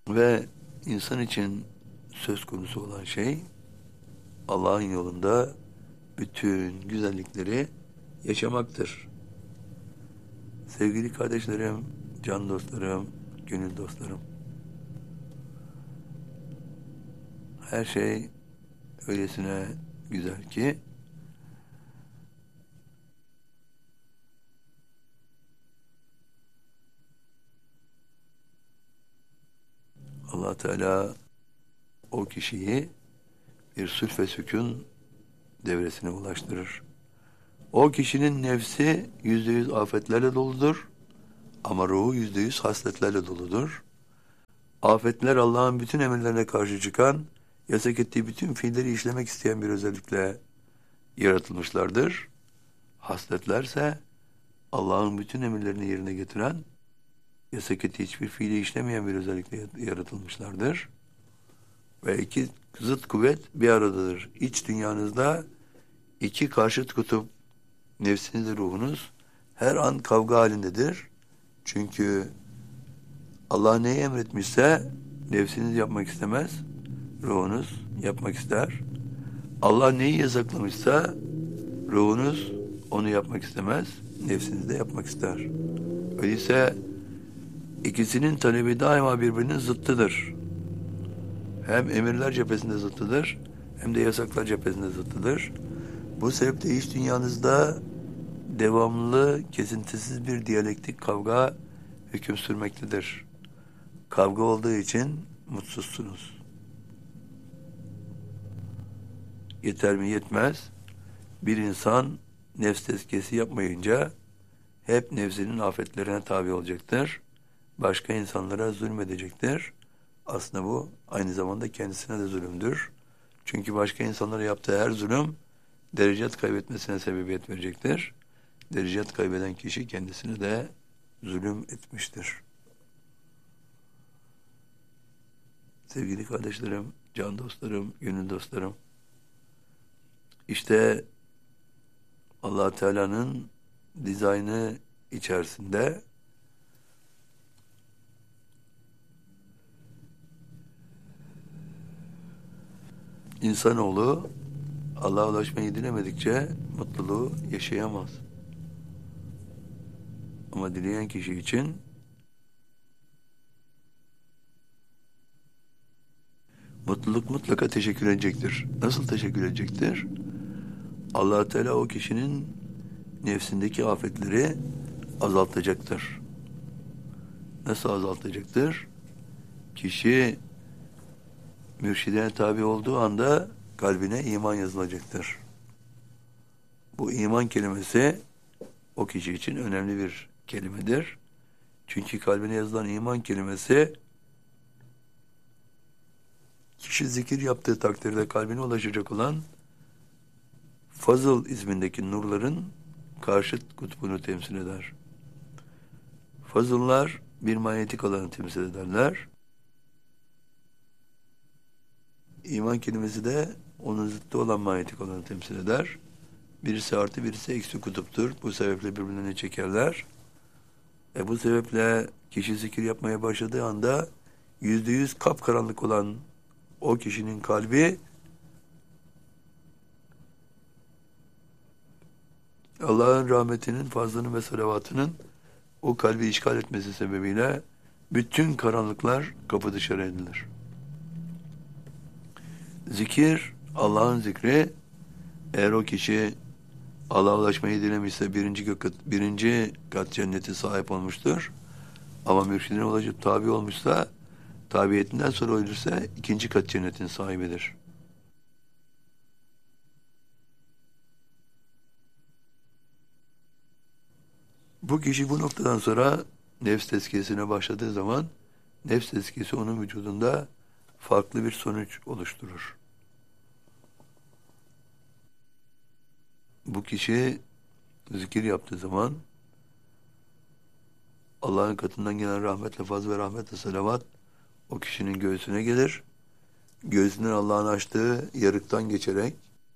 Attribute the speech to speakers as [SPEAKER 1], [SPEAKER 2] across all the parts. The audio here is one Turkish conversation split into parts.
[SPEAKER 1] Ve insan için söz konusu olan şey Allah'ın yolunda bütün güzellikleri yaşamaktır. Sevgili kardeşlerim, can dostlarım, gönül dostlarım, her şey öylesine güzel ki Allah Teala o kişiyi bir sulh ve sükun devresine ulaştırır. O kişinin nefsi %100 afetlerle doludur ama ruhu %100 hasletlerle doludur. Afetler Allah'ın bütün emirlerine karşı çıkan, yasak ettiği bütün fiilleri işlemek isteyen bir özellikle yaratılmışlardır. Hasletlerse Allah'ın bütün emirlerini yerine getiren, yasak ettiği hiçbir fiili işlemeyen bir özellikle yaratılmışlardır. Ve iki zıt kuvvet bir aradadır. İç dünyanızda iki karşıt kutup, nefsiniz ve ruhunuz her an kavga halindedir. Çünkü Allah neyi emretmişse nefsiniz yapmak istemez, ruhunuz yapmak ister. Allah neyi yasaklamışsa ruhunuz onu yapmak istemez, nefsiniz de yapmak ister. Öyleyse ikisinin talebi daima birbirinin zıttıdır. Hem emirler cephesinde zıttıdır, hem de yasaklar cephesinde zıttıdır. Bu sebeple iç dünyanızda devamlı, kesintisiz bir diyalektik kavga hüküm sürmektedir. Kavga olduğu için mutsuzsunuz. Yeter mi? Yetmez. Bir insan nefs tezkiyesi yapmayınca hep nefsinin afetlerine tabi olacaktır. Başka insanlara zulmedecektir. Aslında bu aynı zamanda kendisine de zulümdür. Çünkü başka insanlara yaptığı her zulüm derecet kaybetmesine sebebiyet verecektir. Derecet kaybeden kişi kendisine de zulüm etmiştir. Sevgili kardeşlerim, can dostlarım, gönül dostlarım, İşte Allah Teala'nın dizaynı içerisinde insanoğlu Allah'a ulaşmayı dilemedikçe mutluluğu yaşayamaz. Ama dileyen kişi için mutluluk mutlaka teşekkür edecektir. Nasıl teşekkür edecektir? Allah Teala o kişinin nefsindeki afetleri azaltacaktır. Nasıl azaltacaktır? Kişi mürşidine tabi olduğu anda kalbine iman yazılacaktır. Bu iman kelimesi o kişi için önemli bir kelimedir. Çünkü kalbine yazılan iman kelimesi kişi zikir yaptığı takdirde kalbine ulaşacak olan Fazıl ismindeki nurların karşıt kutbunu temsil eder. Fazıllar bir manyetik alanı temsil ederler. İman kelimesi de onun zıttı olan manyetik alanı temsil eder. Birisi artı birisi eksi kutuptur. Bu sebeple birbirlerini çekerler. Bu sebeple kişi zikir yapmaya başladığı anda %100 kapkaranlık olan o kişinin kalbi Allah'ın rahmetinin, fazlının ve salavatının o kalbi işgal etmesi sebebiyle bütün karanlıklar kapı dışarı edilir. Zikir, Allah'ın zikri, eğer o kişi Allah'a ulaşmayı dilemişse birinci kat cenneti sahip olmuştur. Ama mürşidine ulaşıp tabi olmuşsa, tabiyetinden sonra ölürse ikinci kat cennetin sahibidir. Bu kişi bu noktadan sonra nefs tezkiyesine başladığı zaman nefs tezkiyesi onun vücudunda farklı bir sonuç oluşturur. Bu kişi zikir yaptığı zaman Allah'ın katından gelen rahmetle, faz ve rahmetle salavat o kişinin göğsüne gelir. Göğsünden Allah'ın açtığı yarıktan geçerek,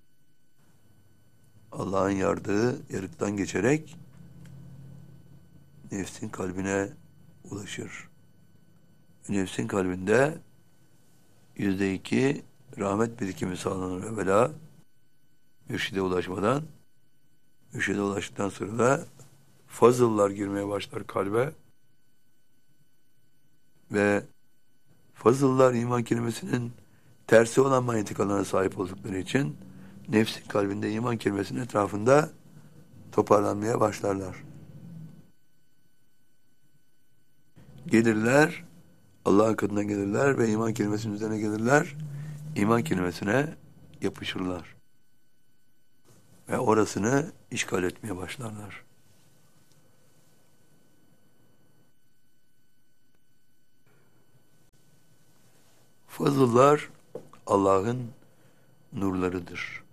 [SPEAKER 1] Allah'ın yardığı yarıktan geçerek nefsin kalbine ulaşır. Nefsin kalbinde %2 rahmet birikimi sağlanır evvela. Mürşide ulaşmadan. Mürşide ulaştıktan sonra da fazıllar girmeye başlar kalbe. Ve fazıllar iman kelimesinin tersi olan manyetik alana sahip oldukları için nefsin kalbinde iman kelimesinin etrafında toparlanmaya başlarlar. Gelirler, Allah'ın katına gelirler ve iman kelimesinin üzerine gelirler. İman kelimesine yapışırlar. Ve orasını işgal etmeye başlarlar. Fazıllar Allah'ın nurlarıdır.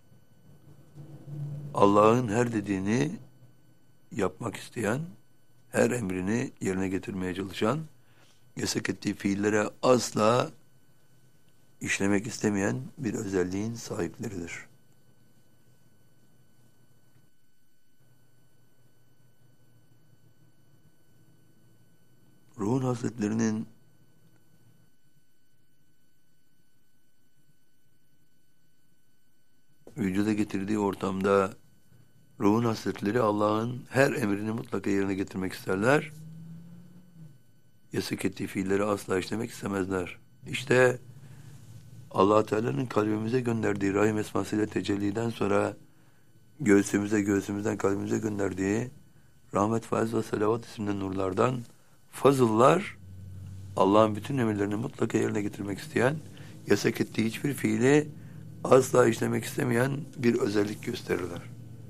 [SPEAKER 1] Allah'ın her dediğini yapmak isteyen, her emrini yerine getirmeye çalışan, yasak ettiği fiillere asla işlemek istemeyen bir özelliğin sahipleridir. Ruhun hasletlerinin vücuda getirdiği ortamda ruhun hasletleri Allah'ın her emrini mutlaka yerine getirmek isterler. Yasak ettiği fiilleri asla işlemek istemezler. İşte Allah Teala'nın kalbimize gönderdiği Rahim esmasıyla tecelliden sonra göğsümüzden kalbimize gönderdiği rahmet, faiz ve selavat isimli nurlardan fazıllar Allah'ın bütün emirlerini mutlaka yerine getirmek isteyen, yasak ettiği hiçbir fiili asla işlemek istemeyen bir özellik gösterirler.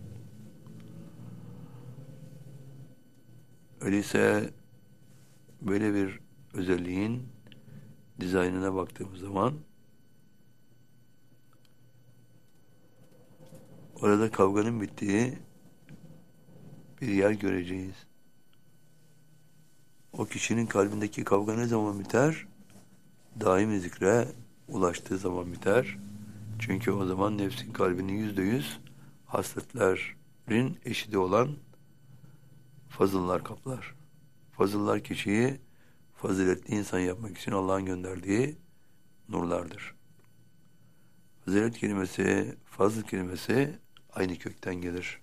[SPEAKER 1] Öyleyse böyle bir özelliğin dizaynına baktığımız zaman orada kavganın bittiği bir yer göreceğiz. O kişinin kalbindeki kavga ne zaman biter? Daimi zikre ulaştığı zaman biter. Çünkü o zaman nefsin kalbini %100 hasletlerin eşidi olan fazıllar kaplar. Fazıllar kişiyi faziletli insan yapmak için Allah'ın gönderdiği nurlardır. Fazilet kelimesi, fazıl kelimesi aynı kökten gelir.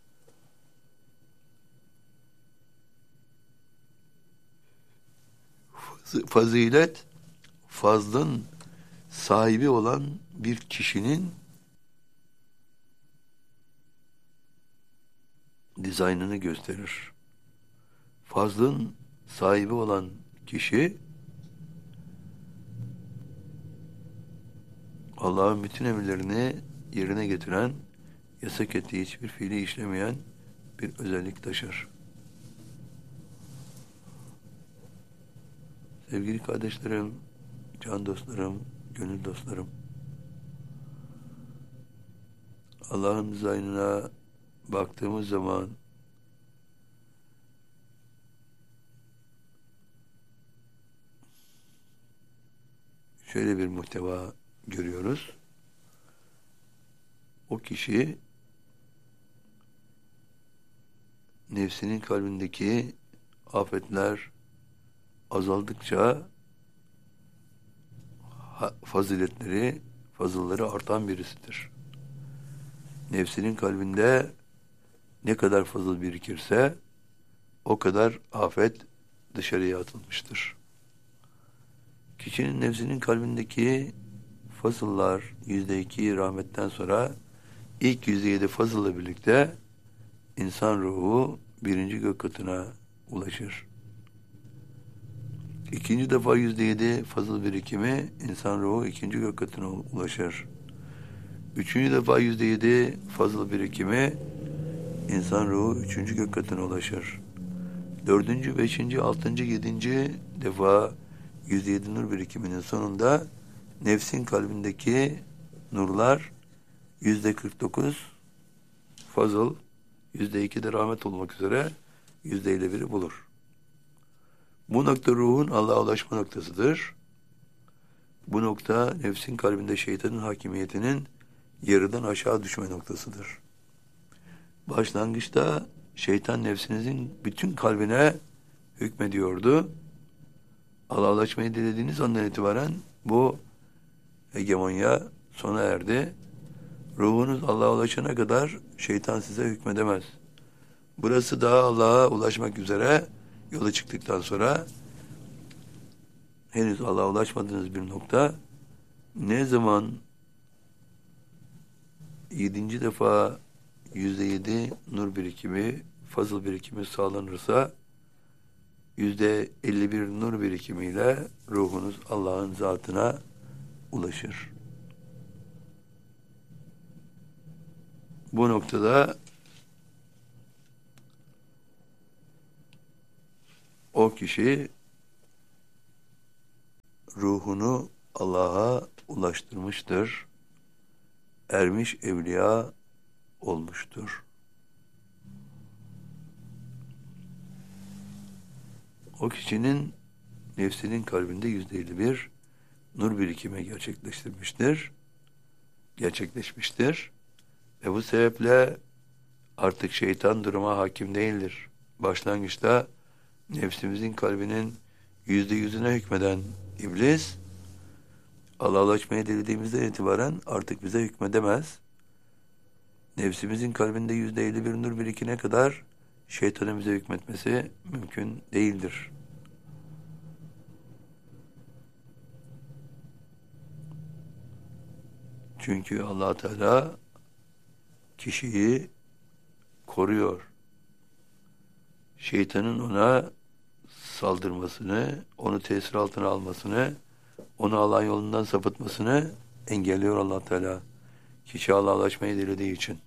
[SPEAKER 1] Fazilet, fazlın sahibi olan bir kişinin dizaynını gösterir. Fazlın sahibi olan kişi Allah'ın bütün emirlerini yerine getiren, yasak ettiği hiçbir fiili işlemeyen bir özellik taşır. Sevgili kardeşlerim, can dostlarım, gönül dostlarım, Allah'ın dizaynına baktığımız zaman şöyle bir muhteva görüyoruz. O kişi nefsinin kalbindeki afetler azaldıkça fazılları artan birisidir. Nefsinin kalbinde ne kadar fazıl birikirse o kadar afet dışarıya atılmıştır. Kişinin nefsinin kalbindeki fazıllar %2 rahmetten sonra ilk %7 fazılla birlikte insan ruhu birinci gök katına ulaşır. İkinci defa %7 fazıl birikimi insan ruhu ikinci gök katına ulaşır. Üçüncü defa %7 fazıl birikimi insan ruhu üçüncü gök katına ulaşır. Dördüncü, beşinci, altıncı, yedinci defa %7 nur birikiminin sonunda nefsin kalbindeki nurlar %49 fazıl, %2 de rahmet olmak üzere %51'i bulur. Bu nokta ruhun Allah'a ulaşma noktasıdır. Bu nokta nefsin kalbinde şeytanın hakimiyetinin yarıdan aşağı düşme noktasıdır. Başlangıçta şeytan nefsinizin bütün kalbine hükmediyordu. Allah'laşmayı dilediğiniz andan itibaren bu hegemonya sona erdi. Ruhunuz Allah'a ulaşana kadar şeytan size hükmedemez. Burası daha Allah'a ulaşmak üzere yola çıktıktan sonra henüz Allah'a ulaşmadığınız bir nokta. Ne zaman 7. defa %7 nur birikimi, fazıl birikimi sağlanırsa %51 nur birikimiyle ruhunuz Allah'ın zatına ulaşır. Bu noktada o kişi ruhunu Allah'a ulaştırmıştır. Ermiş evliya olmuştur. O kişinin nefsinin kalbinde %51 nur birikimi gerçekleşmiştir. Ve bu sebeple artık şeytan duruma hakim değildir. Başlangıçta nefsimizin kalbinin %100'üne hükmeden iblis, Allah'laşmayı dilediğimizden itibaren artık bize hükmedemez. Nefsimizin kalbinde %51 nur birikine kadar şeytanın bize hükmetmesi mümkün değildir. Çünkü Allah Teala kişiyi koruyor. Şeytanın ona saldırmasını, onu tesir altına almasını, onu Allah yolundan sapıtmasını engelliyor Allah Teala. Kişi Allah'laşmayı dilediği için.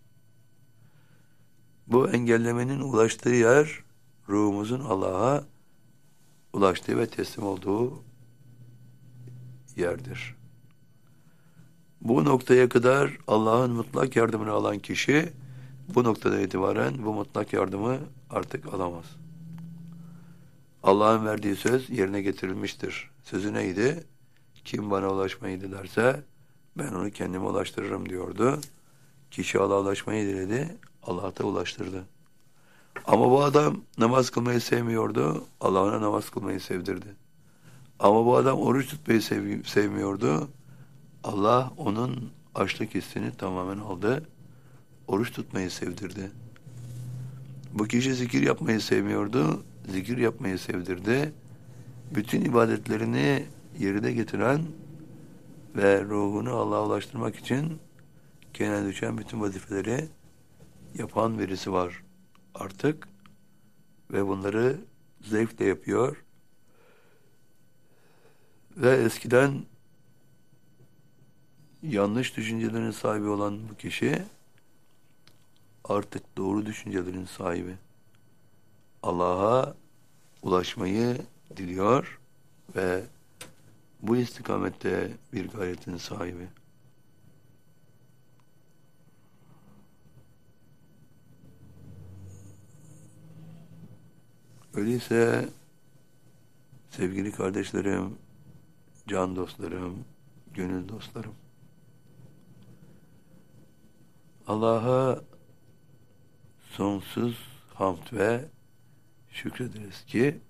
[SPEAKER 1] Bu engellemenin ulaştığı yer, ruhumuzun Allah'a ulaştığı ve teslim olduğu yerdir. Bu noktaya kadar Allah'ın mutlak yardımını alan kişi, bu noktada itibaren bu mutlak yardımı artık alamaz. Allah'ın verdiği söz yerine getirilmiştir. Sözü neydi? Kim bana ulaşmayı dilerse ben onu kendime ulaştırırım diyordu. Kişi Allah'a ulaşmayı diledi, Allah da ulaştırdı. Ama bu adam namaz kılmayı sevmiyordu, Allah ona namaz kılmayı sevdirdi. Ama bu adam oruç tutmayı sevmiyordu, Allah onun açlık hissini tamamen aldı, oruç tutmayı sevdirdi. Bu kişi zikir yapmayı sevmiyordu, zikir yapmayı sevdirdi. Bütün ibadetlerini yerine getiren ve ruhunu Allah'a ulaştırmak için kendine düşen bütün vazifeleri yapan birisi var artık ve bunları zevkle yapıyor. Ve eskiden yanlış düşüncelerin sahibi olan bu kişi artık doğru düşüncelerin sahibi. Allah'a ulaşmayı diliyor ve bu istikamette bir gayretin sahibi. Öyleyse sevgili kardeşlerim, can dostlarım, gönül dostlarım, Allah'a sonsuz hamd ve şükrederiz ki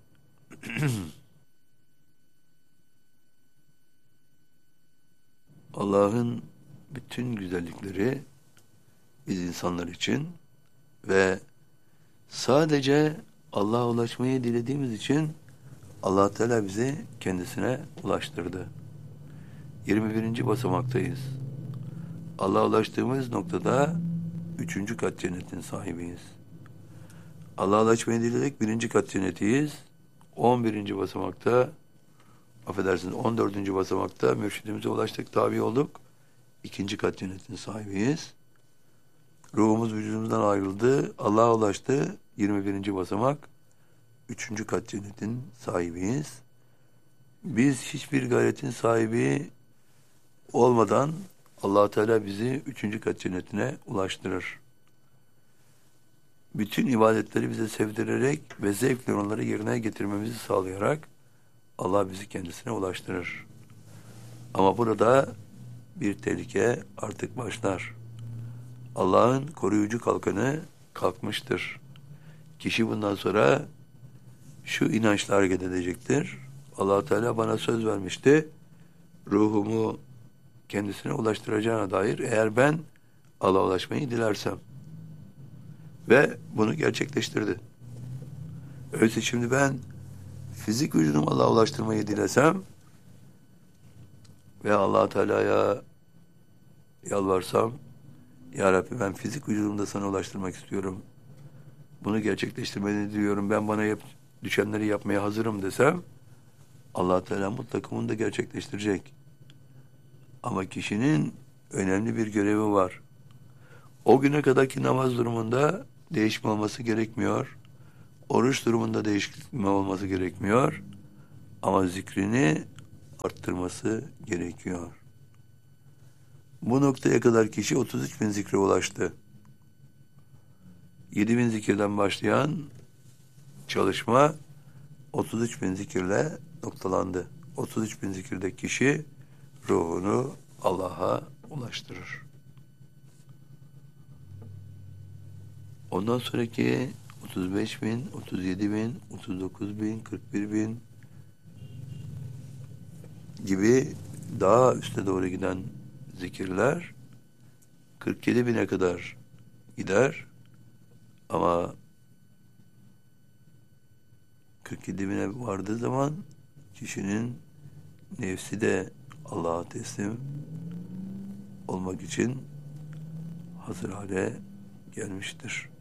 [SPEAKER 1] Allah'ın bütün güzellikleri biz insanlar için ve sadece Allah'a ulaşmayı dilediğimiz için Allah Teala bizi kendisine ulaştırdı. 21. basamaktayız. Allah'a ulaştığımız noktada 3. kat cennetin sahibiyiz. Allah'a ulaşmayı diledik, 1. kat cennetiyiz. 11. basamakta, affedersiniz 14. basamakta mürşidimize ulaştık, tabi olduk. 2. kat cennetin sahibiyiz. Ruhumuz vücudumuzdan ayrıldı, Allah'a ulaştı. 21. basamak, 3. kat cennetin sahibiyiz. Biz hiçbir gayretin sahibi olmadan Allah Teala bizi 3. kat cennetine ulaştırır. Bütün ibadetleri bize sevdirerek ve zevkle onları yerine getirmemizi sağlayarak Allah bizi kendisine ulaştırır. Ama burada bir tehlike artık başlar. Allah'ın koruyucu kalkanı kalkmıştır. Kişi bundan sonra şu inançla hareket edecektir. Allah Teala bana söz vermişti. Ruhumu kendisine ulaştıracağına dair, eğer ben Allah'a ulaşmayı dilersem. Ve bunu gerçekleştirdi. Öyleyse şimdi ben fizik vücudumu Allah'a ulaştırmayı dilesem ve Allah Teala'ya yalvarsam, Ya Rabbi, ben fizik vücudumda sana ulaştırmak istiyorum. Bunu gerçekleştirmeni diliyorum. Ben bana düşenleri yapmaya hazırım desem, Allah Teala mutlaka bunu da gerçekleştirecek. Ama kişinin önemli bir görevi var. O güne kadarki namaz durumunda değişme olması gerekmiyor. Oruç durumunda değişme olması gerekmiyor. Ama zikrini arttırması gerekiyor. Bu noktaya kadar kişi 33 bin zikre ulaştı. 7 bin zikirden başlayan çalışma 33 bin zikirle noktalandı. 33 bin zikirde kişi ruhunu Allah'a ulaştırır. Ondan sonraki 35 bin, 37 bin, 39 bin, 41 bin gibi daha üste doğru giden zikirler 47 bine kadar gider. Ama 47 bine vardığı zaman kişinin nefsi de Allah'a teslim olmak için hazır hale gelmiştir.